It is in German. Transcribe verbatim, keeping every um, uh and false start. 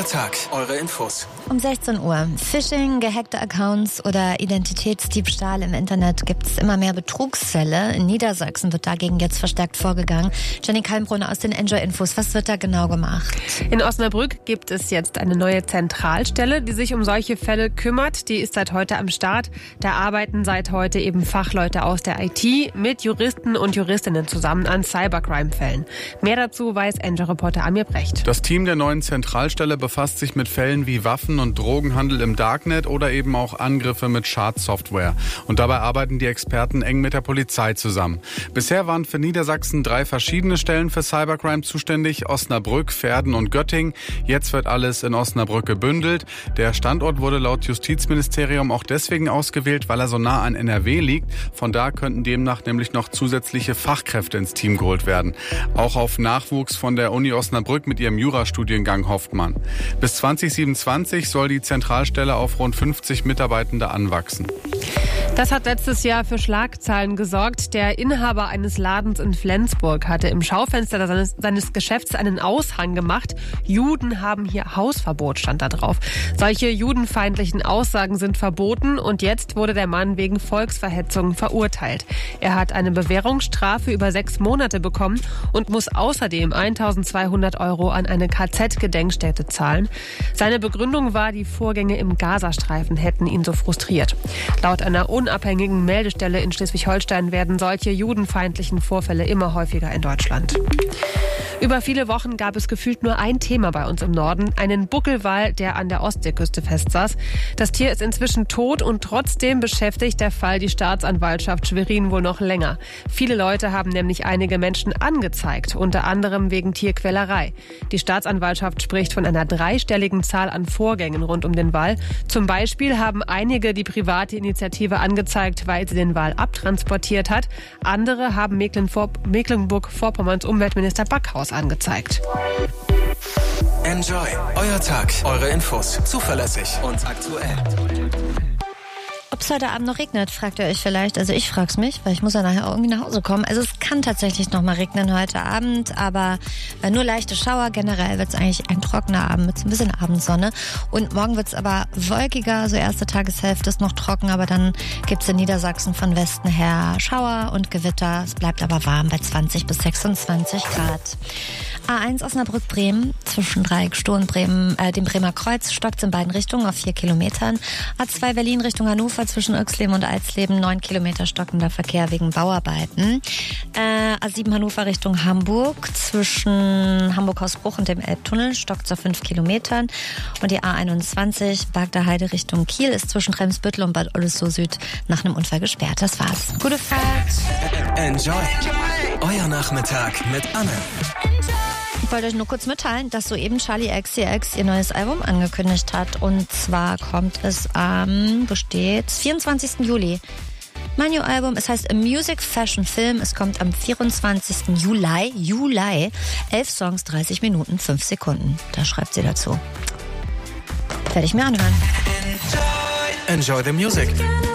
Tag, eure Infos. Um sechzehn Uhr. Phishing, gehackte Accounts oder Identitätsdiebstahl im Internet gibt es immer mehr Betrugsfälle. In Niedersachsen wird dagegen jetzt verstärkt vorgegangen. Jenny Kalmbrunner aus den Enjoy-Infos. Was wird da genau gemacht? In Osnabrück gibt es jetzt eine neue Zentralstelle, die sich um solche Fälle kümmert. Die ist seit heute am Start. Da arbeiten seit heute eben Fachleute aus der I T mit Juristen und Juristinnen zusammen an Cybercrime-Fällen. Mehr dazu weiß Enjoy-Reporter Amir Brecht. Das Team der neuen Zentralstelle befasst sich mit Fällen wie Waffen- und Drogenhandel im Darknet oder eben auch Angriffe mit Schadsoftware. Und dabei arbeiten die Experten eng mit der Polizei zusammen. Bisher waren für Niedersachsen drei verschiedene Stellen für Cybercrime zuständig: Osnabrück, Verden und Göttingen. Jetzt wird alles in Osnabrück gebündelt. Der Standort wurde laut Justizministerium auch deswegen ausgewählt, weil er so nah an N R W liegt. Von da könnten demnach nämlich noch zusätzliche Fachkräfte ins Team geholt werden. Auch auf Nachwuchs von der Uni Osnabrück mit ihrem Jurastudiengang hofft man. Bis zwanzig siebenundzwanzig soll die Zentralstelle auf rund fünfzig Mitarbeitende anwachsen. Das hat letztes Jahr für Schlagzeilen gesorgt. Der Inhaber eines Ladens in Flensburg hatte im Schaufenster seines, seines Geschäfts einen Aushang gemacht. Juden haben hier Hausverbot, stand da drauf. Solche judenfeindlichen Aussagen sind verboten und jetzt wurde der Mann wegen Volksverhetzung verurteilt. Er hat eine Bewährungsstrafe über sechs Monate bekommen und muss außerdem eintausendzweihundert Euro an eine K Z-Gedenkstätte zahlen. Seine Begründung war, die Vorgänge im Gazastreifen hätten ihn so frustriert. Laut einer unabhängigen Meldestelle in Schleswig-Holstein werden solche judenfeindlichen Vorfälle immer häufiger in Deutschland. Über viele Wochen gab es gefühlt nur ein Thema bei uns im Norden, einen Buckelwal, der an der Ostseeküste festsaß. Das Tier ist inzwischen tot und trotzdem beschäftigt der Fall die Staatsanwaltschaft Schwerin wohl noch länger. Viele Leute haben nämlich einige Menschen angezeigt, unter anderem wegen Tierquälerei. Die Staatsanwaltschaft spricht von einer dreistelligen Zahl an Vorgängen rund um den Wal. Zum Beispiel haben einige die private Initiative angezeigt, weil sie den Wal abtransportiert hat. Andere haben Mecklenburg-Vorpommerns Umweltminister Backhaus angezeigt. Enjoy, euer Tag, eure Infos, zuverlässig und aktuell. Ob es heute Abend noch regnet, fragt ihr euch vielleicht. Also ich frag's mich, weil ich muss ja nachher irgendwie nach Hause kommen. Also es kann tatsächlich noch mal regnen heute Abend, aber nur leichte Schauer. Generell wird es eigentlich ein trockener Abend mit so ein bisschen Abendsonne. Und morgen wird es aber wolkiger. So erste Tageshälfte ist noch trocken, aber dann gibt es in Niedersachsen von Westen her Schauer und Gewitter. Es bleibt aber warm bei zwanzig bis sechsundzwanzig Grad. A eins Osnabrück-Bremen zwischen Dreieckstuhl und Bremen, äh, dem Bremer Kreuz stockt in beiden Richtungen auf vier Kilometern. A zwei Berlin Richtung Hannover zwischen Oechsleben und Alsleben neun Kilometer stockender Verkehr wegen Bauarbeiten. Äh, A sieben Hannover Richtung Hamburg zwischen Hamburg-Hausbruch und dem Elbtunnel stockt auf fünf Kilometern. Und die A einundzwanzig Bagder Heide Richtung Kiel ist zwischen Bremsbüttel und Bad Oldesloe Süd nach einem Unfall gesperrt. Das war's. Gute Fahrt. Enjoy, euer Nachmittag mit Anne. Ich wollte euch nur kurz mitteilen, dass soeben Charli X C X ihr neues Album angekündigt hat. Und zwar kommt es am, wo steht's, vierundzwanzigsten Juli. Mein neues Album, es heißt A Music Fashion Film. Es kommt am vierundzwanzigsten Juli. Juli. Elf Songs, dreißig Minuten, fünf Sekunden. Da schreibt sie dazu. Werde ich mir anhören. Enjoy the music.